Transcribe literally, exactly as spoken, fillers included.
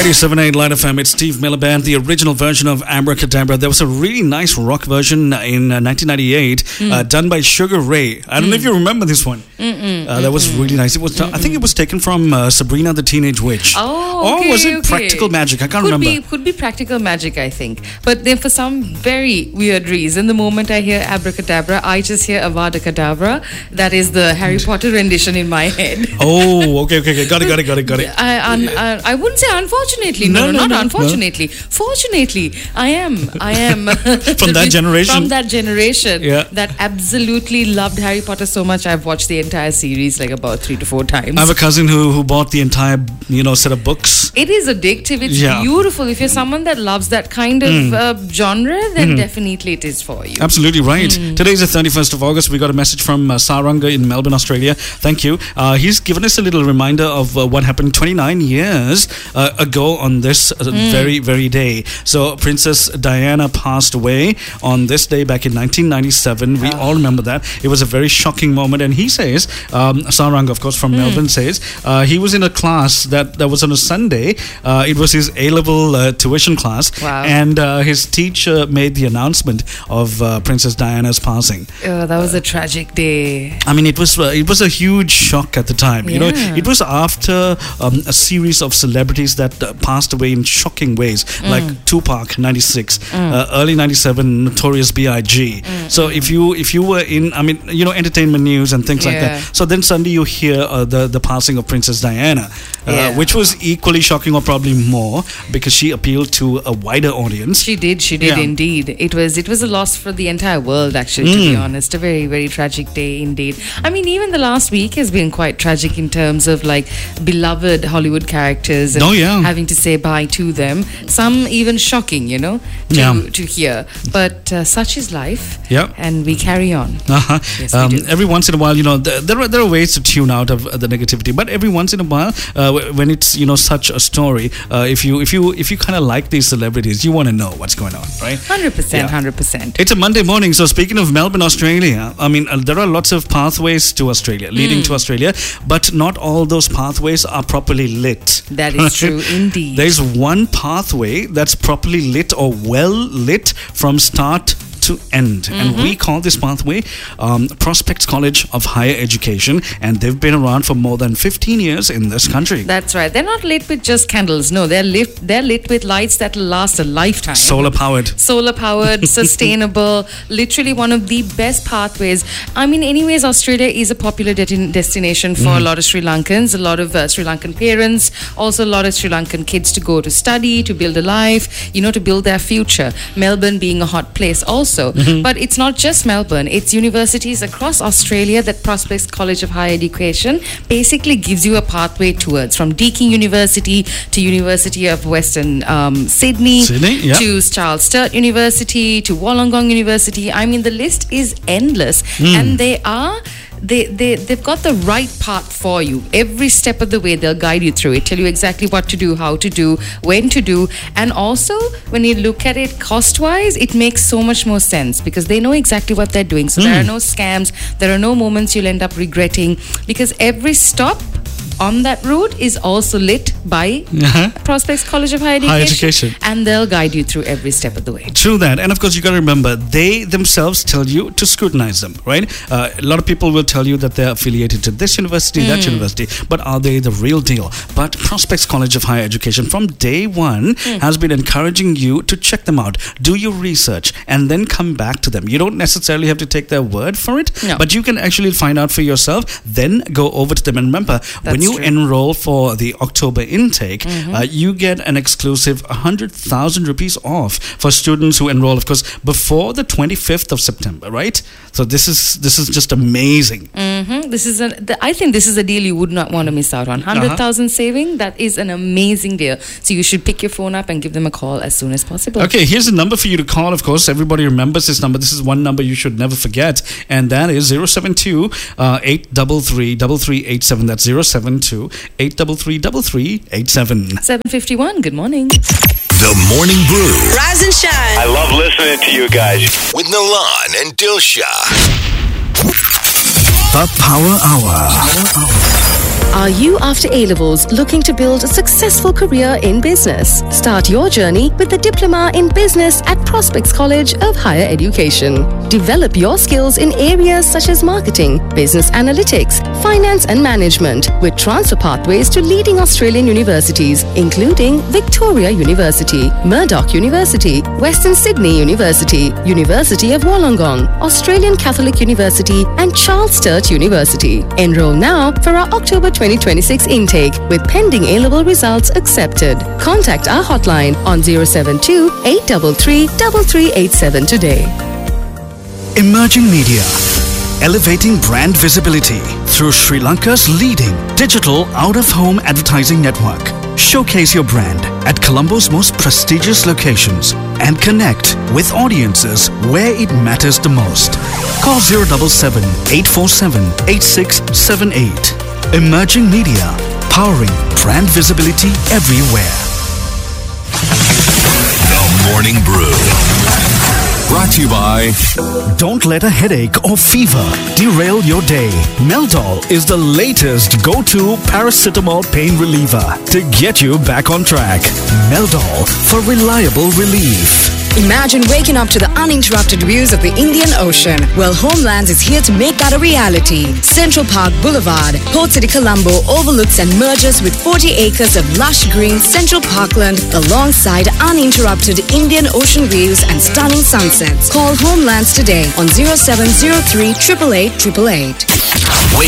eighty-seven point eight Light F M, it's Steve Miller Band, the original version of Abracadabra. There was a really nice rock version in uh, nineteen ninety-eight mm. uh, done by Sugar Ray. I don't mm. know if you remember this one. Mm-mm, uh, that was mm-mm. really nice. It was. I think it was taken from uh, Sabrina the Teenage Witch. Oh, okay, Or was it okay. Practical Magic? I can't could remember. Be, could be Practical Magic, I think. But then for some very weird reason, the moment I hear Abracadabra, I just hear Avada Kedavra. That is the Harry Potter rendition in my head. Oh, okay, okay, okay. Got it, got it, got it, got it. I, un, uh, I wouldn't say unfortunately. No, No, no, no, not no, unfortunately. no. Fortunately, I am. I am. From that generation? From that generation. Yeah. That absolutely loved Harry Potter so much. I've watched the entire series like about three to four times. I have a cousin who, who bought the entire, you know, set of books. It is addictive. It's Yeah. beautiful. If you're someone that loves that kind of Mm. uh, genre, then Mm. definitely it is for you. Absolutely right. Today is the thirty-first of August. We got a message from uh, Saranga in Melbourne, Australia. Thank you. Uh, he's given us a little reminder of uh, what happened twenty-nine years uh, ago on this uh, very, very day. So Princess Diana passed away on this day back in nineteen ninety-seven. We all remember that. It was a very shocking moment. And he says, um, Saranga, of course, from Melbourne, says uh, he was in a class that, that was on a Sunday. Uh, it was his A-level uh, tuition class. Wow. And uh, his teacher made the announcement of uh, Princess Diana's passing. Oh, that was a tragic day. I mean, it was uh, it was a huge shock at the time. You know, Yeah. it was after um, a series of celebrities that uh, passed away in shocking ways, like Tupac, ninety-six, uh, early ninety-seven, Notorious B I G So if you if you were in, I mean, you know, entertainment news and things like Yeah. that. So then suddenly you hear uh, the the passing of Princess Diana, uh, Yeah. which was equally shocking, or probably more, because she appealed to a wider audience. She did, she did Yeah. indeed. It was it was a loss for the entire world, actually, to be honest. A very, very tragic day indeed. I mean, even the last week has been quite tragic in terms of like beloved Hollywood characters and Oh, yeah. having to say bye to them. Some even shocking, you know, to, Yeah. to hear. But uh, such is life. Yeah. And we carry on. Uh-huh. Yes, we um, do. every once in a while, you know, th- there are there are ways to tune out of uh, the negativity. But every once in a while, uh, w- when it's you know such a story, uh, if you if you if you kind of like these celebrities, you want to know what's going on, right? one hundred percent, Yeah. one hundred percent. It's a Monday morning, so speaking of Melbourne, Australia, I mean, uh, there are lots of pathways to Australia, leading to Australia, but not all those pathways are properly lit. That is true indeed. There's one pathway that's properly lit or well lit from start to end, and we call this pathway um, Prospects College of Higher Education, and they've been around for more than fifteen years in this country. That's right. They're not lit with just candles. No, they're lit. They're lit with lights that will last a lifetime. Solar powered. Solar powered, sustainable, literally one of the best pathways. I mean, anyways, Australia is a popular de- destination for a lot of Sri Lankans, a lot of uh, Sri Lankan parents, also a lot of Sri Lankan kids to go to study, to build a life, you know, to build their future. Melbourne being a hot place also. But it's not just Melbourne, it's universities across Australia that Prospects College of Higher Education basically gives you a pathway towards, from Deakin University to University of Western um, Sydney, Sydney, yeah. to Charles Sturt University, to Wollongong University. I mean, the list is endless. And they are They, they, they've got the right path for you. Every step of the way, they'll guide you through it, tell you exactly what to do, how to do, when to do. And also, when you look at it cost-wise, it makes so much more sense because they know exactly what they're doing. So there are no scams. There are no moments you'll end up regretting, because every stop on that route is also lit by Uh-huh. Prospects College of Higher Education, Higher Education. and they'll guide you through every step of the way. True that. And of course, you got to remember, they themselves tell you to scrutinize them, right? Uh, a lot of people will tell you that they're affiliated to this university, that university, but are they the real deal? But Prospects College of Higher Education from day one has been encouraging you to check them out, do your research, and then come back to them. You don't necessarily have to take their word for it, No. but you can actually find out for yourself, then go over to them. And remember, when That's you true. enroll for the October intake, uh, you get an exclusive one hundred thousand rupees off for students who enroll, of course, before the twenty-fifth of September, right? So this is this is just amazing. Mhm. This is a, the, I think this is a deal you would not want to miss out on. one hundred thousand saving, that is an amazing deal. So you should pick your phone up and give them a call as soon as possible. Okay, here's a number for you to call. Of course, everybody remembers this number. This is one number you should never forget, and that is zero seven two, eight three three, three three eight seven. That's zero seven two, eight three three, three three eight seven. seven fifty-one, good morning. The Morning Brew Rise and shine. I love listening to you guys. with Nalan and Dilsha. The Power Hour. Are you after A-Levels looking to build a successful career in business? Start your journey with the Diploma in Business at Prospects College of Higher Education. Develop your skills in areas such as marketing, business analytics, finance and management with transfer pathways to leading Australian universities including Victoria University, Murdoch University, Western Sydney University, University of Wollongong, Australian Catholic University and Charles Sturt University. Enroll now for our October twenty twenty-six intake with pending A-level results accepted. Contact our hotline on zero seven two, eight three three, three three eight seven today. Emerging Media, elevating brand visibility through Sri Lanka's leading digital out-of-home advertising network. Showcase your brand at Colombo's most prestigious locations and connect with audiences where it matters the most. Call zero seven seven, eight four seven, eight six seven eight. Emerging Media, powering brand visibility everywhere. The Morning Brew. Brought to you by... Don't let a headache or fever derail your day. Meldol is the latest go-to paracetamol pain reliever to get you back on track. Meldol for reliable relief. Imagine waking up to the uninterrupted views of the Indian Ocean. Well, Homelands is here to make that a reality. Central Park Boulevard, Port City, Colombo overlooks and merges with forty acres of lush green Central Parkland alongside uninterrupted Indian Ocean views and stunning sunsets. Call Homelands today on zero seven zero three, eight eight eight, eight eight eight.